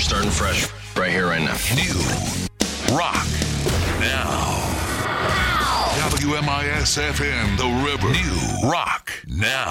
starting fresh right here, right now. New Rock Now. WMIS FM, The River. New Rock Now.